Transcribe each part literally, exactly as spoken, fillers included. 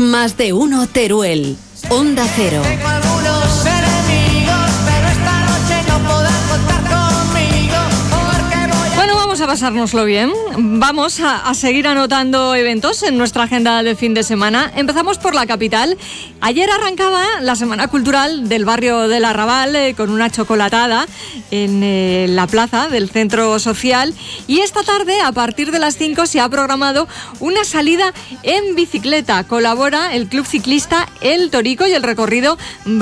Más de uno Teruel. Onda Cero. Tengo algunos enemigos, pero esta noche no podrán contar conmigo, porque voy a... Bueno, vamos a pasárnoslo bien. Vamos a, a seguir anotando eventos en nuestra agenda de fin de semana. Empezamos por la capital. Ayer arrancaba la Semana Cultural del barrio del Arrabal eh, con una chocolatada en eh, la plaza del Centro Social. Y esta tarde, a partir de las cinco, se ha programado una salida en bicicleta. Colabora el Club Ciclista El Torico y el recorrido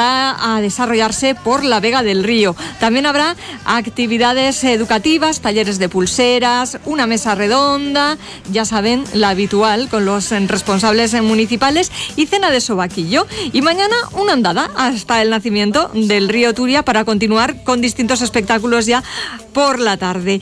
va a desarrollarse por la Vega del Río. También habrá actividades educativas, talleres de pulseras, una mesa redonda, ya saben, la habitual con los responsables municipales, y cena de sobaquillo. Y mañana una andada hasta el nacimiento del río Turia para continuar con distintos espectáculos ya por la tarde.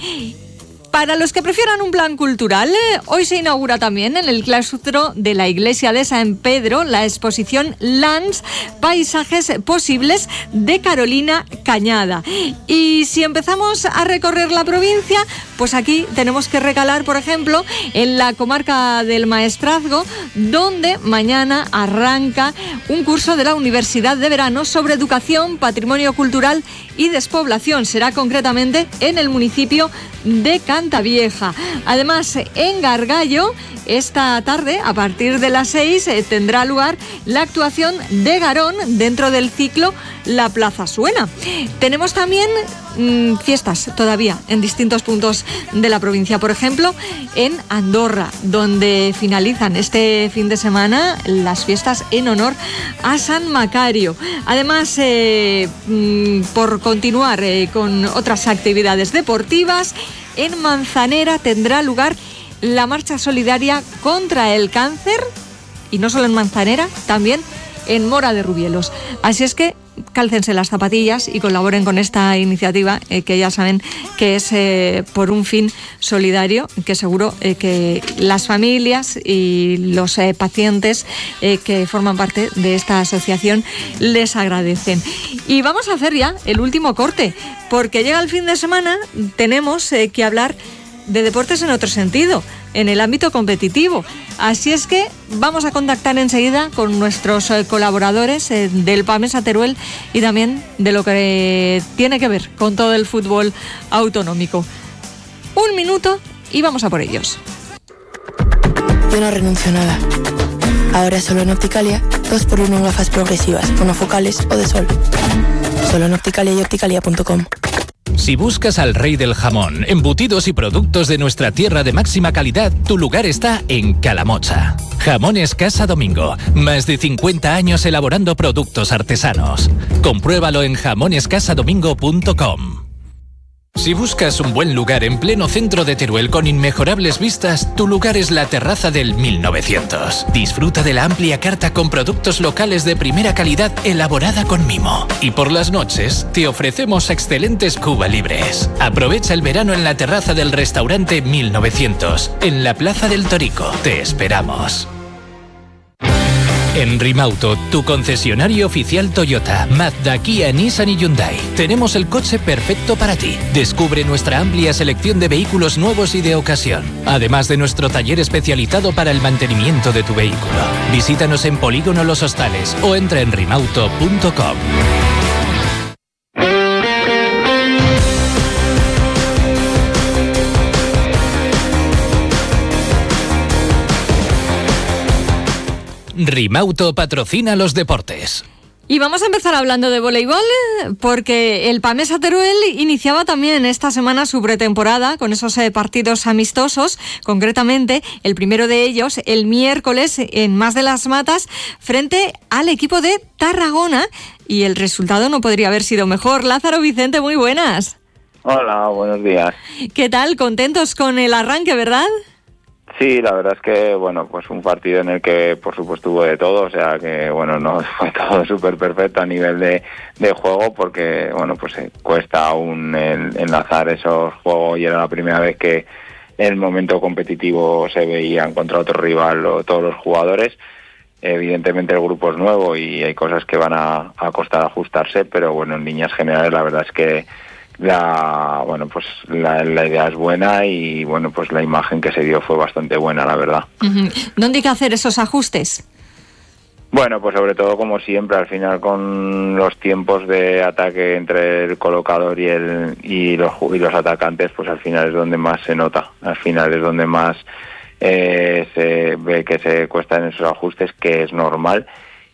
Para los que prefieran un plan cultural, eh, hoy se inaugura también en el claustro de la iglesia de San Pedro la exposición Lands, Paisajes Posibles, de Carolina Cañada. Y si empezamos a recorrer la provincia, pues aquí tenemos que recalar, por ejemplo, en la comarca del Maestrazgo, donde mañana arranca un curso de la Universidad de Verano sobre educación, patrimonio cultural y despoblación. Será concretamente en el municipio de Cantavieja. Además, en Gargallo, esta tarde, a partir de las seis, eh, tendrá lugar la actuación de Garón dentro del ciclo La Plaza Suena. Tenemos también mmm, fiestas todavía en distintos puntos de la provincia. Por ejemplo, en Andorra, donde finalizan este fin de semana las fiestas en honor a San Macario. Además, eh, mmm, por continuar eh, con otras actividades deportivas, en Manzanera tendrá lugar la marcha solidaria contra el cáncer, y no solo en Manzanera, también en Mora de Rubielos. Así es que cálcense las zapatillas y colaboren con esta iniciativa, eh, que ya saben que es eh, por un fin solidario, que seguro eh, que las familias y los eh, pacientes eh, que forman parte de esta asociación les agradecen. Y vamos a hacer ya el último corte, porque llega el fin de semana, tenemos eh, que hablar de deportes en otro sentido, en el ámbito competitivo. Así es que vamos a contactar enseguida con nuestros eh, colaboradores eh, del PAMESA Teruel y también de lo que tiene que ver con todo el fútbol autonómico. Un minuto y vamos a por ellos. Yo no renuncio a nada. Ahora solo en Opticalia, dos por uno en gafas progresivas, monofocales o de sol. Solo en Opticalia y opticalia punto com. Si buscas al rey del jamón, embutidos y productos de nuestra tierra de máxima calidad, tu lugar está en Calamocha. Jamones Casa Domingo, más de cincuenta años elaborando productos artesanos. Compruébalo en jamones casa domingo punto com. Si buscas un buen lugar en pleno centro de Teruel con inmejorables vistas, tu lugar es la terraza del mil novecientos. Disfruta de la amplia carta con productos locales de primera calidad elaborada con mimo. Y por las noches, te ofrecemos excelentes Cuba libres. Aprovecha el verano en la terraza del restaurante mil novecientos, en la Plaza del Torico. Te esperamos. En Rimauto, tu concesionario oficial Toyota, Mazda, Kia, Nissan y Hyundai. Tenemos el coche perfecto para ti. Descubre nuestra amplia selección de vehículos nuevos y de ocasión, además de nuestro taller especializado para el mantenimiento de tu vehículo. Visítanos en Polígono Los Hostales o entra en rimauto punto com. Rimauto patrocina los deportes. Y vamos a empezar hablando de voleibol, porque el PAMESA Teruel iniciaba también esta semana su pretemporada con esos eh, partidos amistosos, concretamente el primero de ellos el miércoles en Mas de las Matas frente al equipo de Tarragona, y el resultado no podría haber sido mejor. Lázaro Vicente, muy buenas. Hola, buenos días. ¿Qué tal? Contentos con el arranque, ¿verdad? Sí, la verdad es que, bueno, pues un partido en el que, por supuesto, hubo de todo, o sea que, bueno, no fue todo súper perfecto a nivel de, de juego, porque, bueno, pues eh, cuesta aún el, enlazar esos juegos, y era la primera vez que en el momento competitivo se veían contra otro rival o todos los jugadores. Evidentemente el grupo es nuevo y hay cosas que van a, a costar ajustarse, pero bueno, en líneas generales la verdad es que la bueno pues la, la idea es buena, y bueno pues la imagen que se dio fue bastante buena, la verdad. Uh-huh. ¿Dónde hay que hacer esos ajustes? Bueno, pues sobre todo, como siempre, al final con los tiempos de ataque entre el colocador y el y los y los atacantes, pues al final es donde más se nota, al final es donde más eh, se ve que se cuestan esos ajustes, que es normal.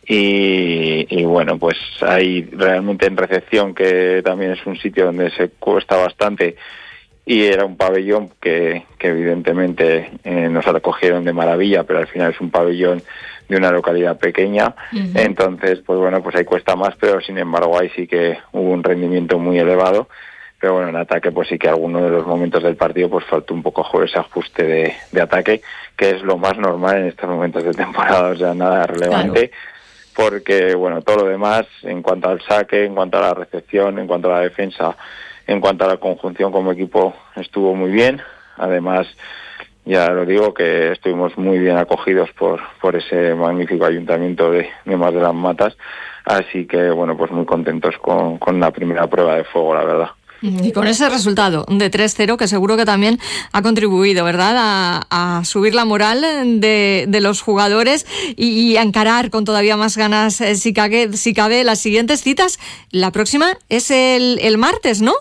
Y, y bueno, pues hay realmente en recepción, que también es un sitio donde se cuesta bastante, y era un pabellón que, que evidentemente eh, nos acogieron de maravilla, pero al final es un pabellón de una localidad pequeña. Uh-huh. Entonces, pues bueno, pues ahí cuesta más, pero sin embargo ahí sí que hubo un rendimiento muy elevado. Pero bueno, en ataque pues sí que algunos de los momentos del partido pues faltó un poco ese ajuste de, de ataque, que es lo más normal en estos momentos de temporada, o sea, nada relevante. Claro. Porque bueno, todo lo demás, en cuanto al saque, en cuanto a la recepción, en cuanto a la defensa, en cuanto a la conjunción como equipo, estuvo muy bien. Además, ya lo digo, que estuvimos muy bien acogidos por por ese magnífico ayuntamiento de, de Mas de las Matas. Así que bueno, pues muy contentos con, con la primera prueba de fuego, la verdad. Y con ese resultado de tres cero, que seguro que también ha contribuido, ¿verdad?, a, a subir la moral de, de los jugadores y, y a encarar con todavía más ganas, eh, si, cabe, si cabe, las siguientes citas. La próxima es el, el martes, ¿no?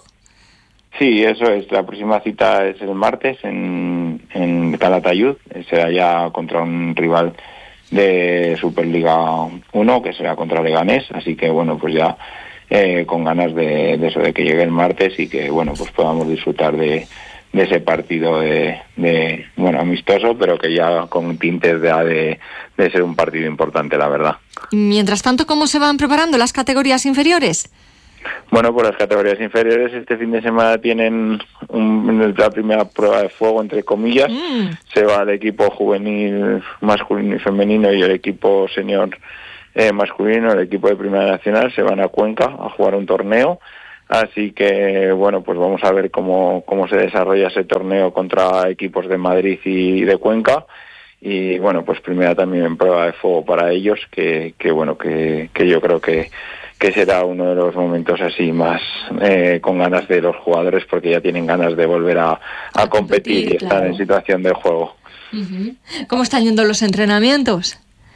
Sí, eso es. La próxima cita es el martes en, en Calatayud. Será ya contra un rival de Superliga uno, que será contra Leganés. Así que, bueno, pues ya eh, con ganas de, de eso, de que llegue el martes y que, bueno, pues podamos disfrutar de, de ese partido de, de, bueno, amistoso, pero que ya con tintes de, de, de ser un partido importante, la verdad. Mientras tanto, ¿cómo se van preparando las categorías inferiores? Bueno, pues las categorías inferiores este fin de semana tienen un, la primera prueba de fuego, entre comillas. Mm. Se va el equipo juvenil masculino y femenino y el equipo senior eh, masculino, el equipo de Primera Nacional, se van a Cuenca a jugar un torneo. Así que, bueno, pues vamos a ver cómo, cómo se desarrolla ese torneo contra equipos de Madrid y de Cuenca. Y bueno, pues primera también en prueba de fuego para ellos, que, que bueno, que, que yo creo que que será uno de los momentos así más eh, con ganas de los jugadores, porque ya tienen ganas de volver a, a, a competir, competir y estar claro. en situación de juego. Uh-huh. ¿Cómo están yendo los entrenamientos?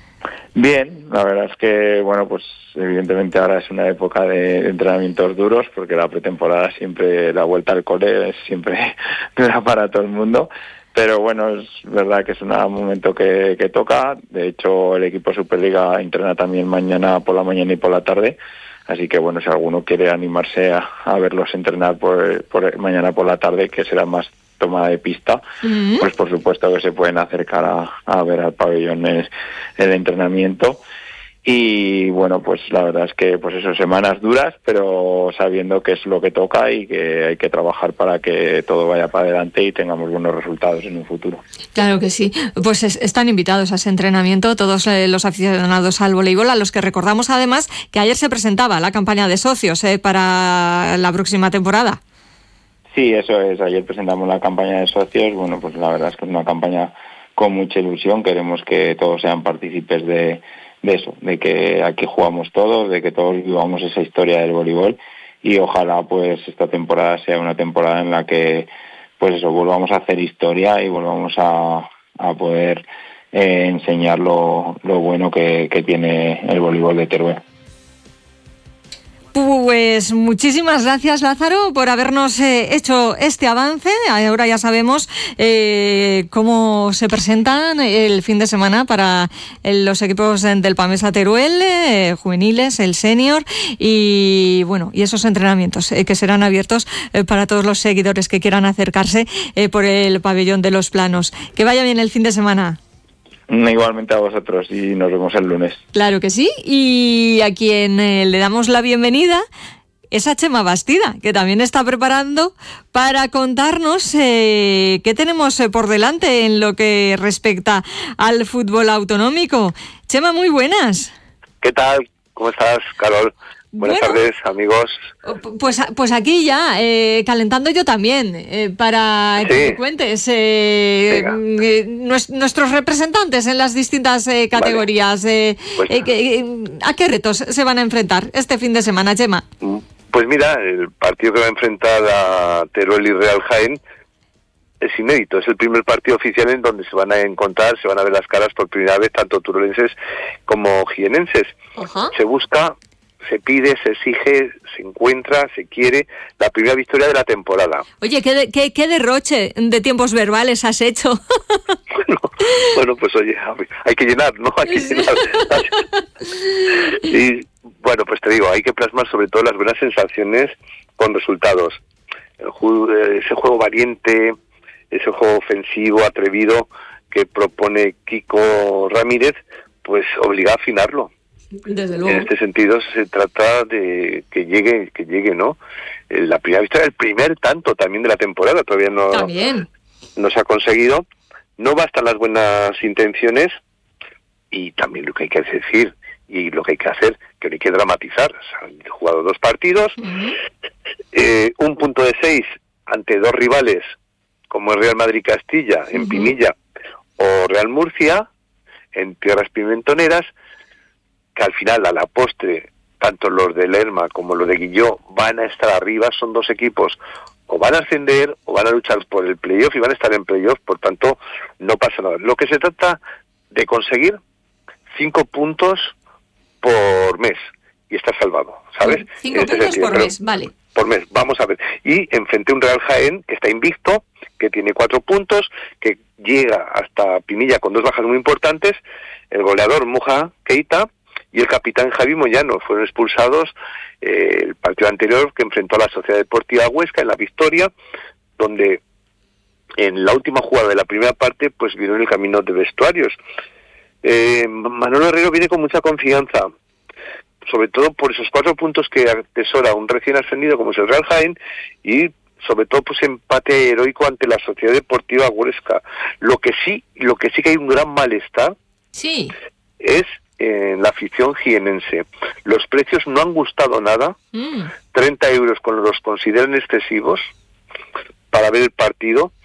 Bien, la verdad es que, bueno, pues evidentemente ahora es una época de entrenamientos duros, porque la pretemporada siempre, la vuelta al cole es siempre dura para todo el mundo. Pero bueno, es verdad que es un momento que, que toca. De hecho, el equipo Superliga entrena también mañana por la mañana y por la tarde. Así que bueno, si alguno quiere animarse a, a verlos entrenar por, por mañana por la tarde, que será más toma de pista, uh-huh. pues por supuesto que se pueden acercar a, a ver al pabellón el, el entrenamiento. Y bueno, pues la verdad es que pues eso, semanas duras, pero sabiendo que es lo que toca y que hay que trabajar para que todo vaya para adelante y tengamos buenos resultados en un futuro. Claro que sí. Pues es, están invitados a ese entrenamiento todos eh, los aficionados al voleibol, a los que recordamos además que ayer se presentaba la campaña de socios eh, para la próxima temporada. Sí, eso es. Ayer presentamos la campaña de socios. Bueno, pues la verdad es que es una campaña con mucha ilusión. Queremos que todos sean partícipes de de eso, de que aquí jugamos todos, de que todos vivamos esa historia del voleibol, y ojalá pues esta temporada sea una temporada en la que pues eso, volvamos a hacer historia y volvamos a, a poder eh, enseñar lo, lo bueno que, que tiene el voleibol de Teruel. Pues muchísimas gracias, Lázaro, por habernos eh, hecho este avance. Ahora ya sabemos eh, cómo se presentan el fin de semana para los equipos del Pamesa Teruel, eh, juveniles, el senior y bueno, y esos entrenamientos eh, que serán abiertos eh, para todos los seguidores que quieran acercarse eh, por el pabellón de los Planos. Que vaya bien el fin de semana. Igualmente a vosotros y nos vemos el lunes. Claro que sí, y a quien eh, le damos la bienvenida es a Chema Bastida, que también está preparando para contarnos eh, qué tenemos eh, por delante en lo que respecta al fútbol autonómico. Chema, muy buenas. ¿Qué tal? ¿Cómo estás, Carol? Buenas bueno, tardes, amigos. Pues, pues aquí ya, eh, calentando yo también, eh, para sí. que te cuentes eh, eh, nuestros representantes en las distintas eh, categorías. Vale. Eh, pues, eh, eh, ¿A qué retos se van a enfrentar este fin de semana, Chema? Pues mira, el partido que va a enfrentar a Teruel y Real Jaén es inédito, es el primer partido oficial en donde se van a encontrar, se van a ver las caras por primera vez, tanto turolenses como jienenses. Ajá. Se busca, se pide, se exige, se encuentra, se quiere la primera victoria de la temporada. Oye, ¿qué, de, qué, qué derroche de tiempos verbales has hecho? Bueno, bueno, pues oye, hay que llenar, ¿no? Hay que Sí. llenar. Y bueno, pues te digo, hay que plasmar sobre todo las buenas sensaciones con resultados. El ju- ese juego valiente, ese juego ofensivo, atrevido que propone Kiko Ramírez, pues obliga a afinarlo. Desde En luego. este sentido se trata de que llegue, que llegue, ¿no? Eh, La primera victoria, el primer tanto también de la temporada, todavía no, También. no se ha conseguido. No bastan las buenas intenciones y también lo que hay que decir y lo que hay que hacer, que no hay que dramatizar. Se han jugado dos partidos, Ujú. eh, un punto de seis ante dos rivales como el Real Madrid Castilla en Ujú. Pinilla o Real Murcia en tierras pimentoneras, que al final a la postre tanto los de Lerma como los de Guilló van a estar arriba. Son dos equipos o van a ascender o van a luchar por el playoff y van a estar en playoff, por tanto no pasa nada. Lo que se trata de conseguir cinco puntos por mes y está salvado, ¿sabes? Cinco En este puntos sentido, por pero- mes, vale. por mes, vamos a ver. Y enfrente un Real Jaén que está invicto, que tiene cuatro puntos, que llega hasta Pinilla con dos bajas muy importantes, el goleador Muja Keita y el capitán Javi Moyano fueron expulsados eh, el partido anterior que enfrentó a la Sociedad Deportiva Huesca en la victoria, donde en la última jugada de la primera parte pues vieron el camino de vestuarios. Eh, Manolo Herrero viene con mucha confianza, sobre todo por esos cuatro puntos que atesora un recién ascendido como es el Real Jaén y sobre todo pues empate heroico ante la Sociedad Deportiva Huesca. Lo que sí, lo que sí que hay un gran malestar Sí. es en la afición jienense. Los precios no han gustado nada, Mm. treinta euros con los consideran excesivos para ver el partido